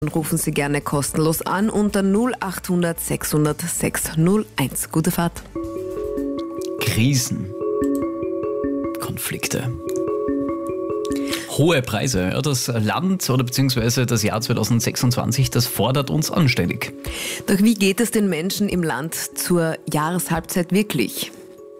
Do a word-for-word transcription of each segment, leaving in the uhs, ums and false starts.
Rufen Sie gerne kostenlos an unter null achthundert sechshundert sechshunderteins. Gute Fahrt. Krisen, Konflikte, hohe Preise. Ja, das Land oder beziehungsweise das Jahr zwanzig sechsundzwanzig, das fordert uns anständig. Doch wie geht es den Menschen im Land zur Jahreshalbzeit wirklich?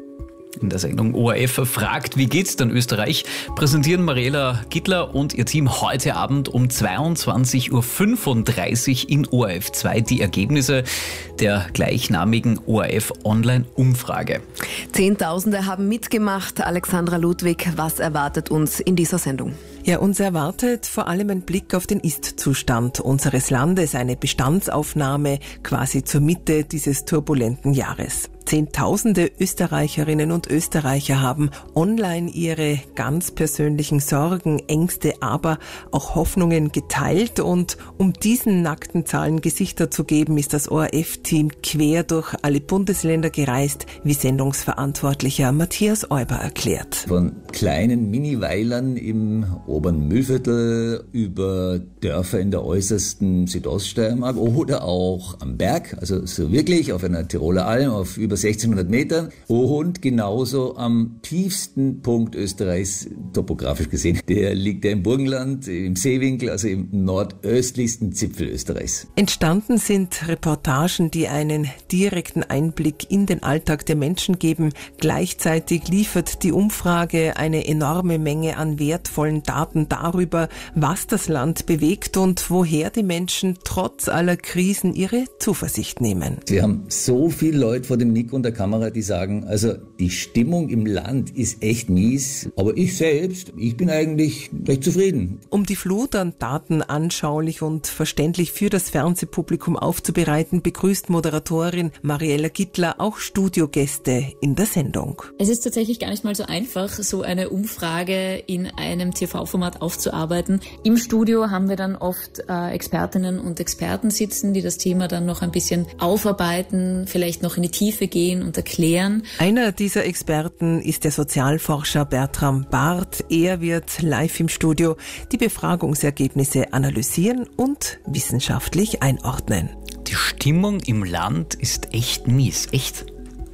In der Sendung O R F fragt, wie geht's denn Österreich, präsentieren Mariela Gittler und ihr Team heute Abend um zweiundzwanzig Uhr fünfunddreißig in O R F zwei die Ergebnisse der gleichnamigen O R F Online-Umfrage. Zehntausende haben mitgemacht. Alexandra Ludwig, was erwartet uns in dieser Sendung? Ja, uns erwartet vor allem ein Blick auf den Ist-Zustand unseres Landes, eine Bestandsaufnahme quasi zur Mitte dieses turbulenten Jahres. Zehntausende Österreicherinnen und Österreicher haben online ihre ganz persönlichen Sorgen, Ängste, aber auch Hoffnungen geteilt. Und um diesen nackten Zahlen Gesichter zu geben, ist das O R F-Team quer durch alle Bundesländer gereist, wie Sendungsverantwortlicher Matthias Euber erklärt. Von kleinen Mini-Weilern im oberen Mühlviertel über Dörfer in der äußersten Südoststeiermark oder auch am Berg, also so wirklich auf einer Tiroler Alm auf über sechzehnhundert Metern und genauso am tiefsten Punkt Österreichs, topografisch gesehen. Der liegt ja im Burgenland, im Seewinkel, also im nordöstlichsten Zipfel Österreichs. Entstanden sind Reportagen, die einen direkten Einblick in den Alltag der Menschen geben. Gleichzeitig liefert die Umfrage eine enorme Menge an wertvollen Daten darüber, was das Land bewegt und woher die Menschen trotz aller Krisen ihre Zuversicht nehmen. Wir haben so viele Leute vor dem Nick und der Kamera, die sagen, also die Stimmung im Land ist echt mies, aber ich selbst, ich bin eigentlich recht zufrieden. Um die Flut an Daten anschaulich und verständlich für das Fernsehpublikum aufzubereiten, begrüßt Moderatorin Mariela Gittler auch Studiogäste in der Sendung. Es ist tatsächlich gar nicht mal so einfach, so eine Umfrage in einem T V-Format aufzuarbeiten. Im Studio haben wir dann oft äh, Expertinnen und Experten sitzen, die das Thema dann noch ein bisschen aufarbeiten, vielleicht noch in die Tiefe gehen und erklären. Einer dieser Experten ist der Sozialforscher Bertram Barth. Er wird live im Studio die Befragungsergebnisse analysieren und wissenschaftlich einordnen. Die Stimmung im Land ist echt mies, echt.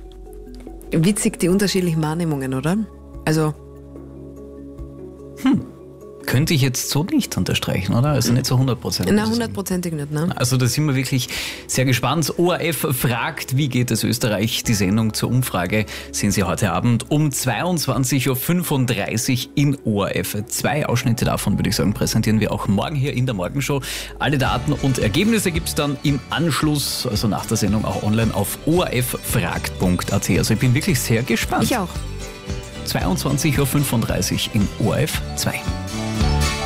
Witzig, die unterschiedlichen Wahrnehmungen, oder? Also... Hm. Könnte ich jetzt so nicht unterstreichen, oder? Also nicht so hundertprozentig. Na, hundertprozentig nicht, ne? Also da sind wir wirklich sehr gespannt. O R F fragt, wie geht es Österreich? Die Sendung zur Umfrage sehen Sie heute Abend um zweiundzwanzig Uhr fünfunddreißig in O R F. Zwei Ausschnitte davon, würde ich sagen, präsentieren wir auch morgen hier in der Morgenshow. Alle Daten und Ergebnisse gibt es dann im Anschluss, also nach der Sendung auch online auf o r f fragt punkt a t. Also ich bin wirklich sehr gespannt. Ich auch. zweiundzwanzig Uhr fünfunddreißig in O R F zwei.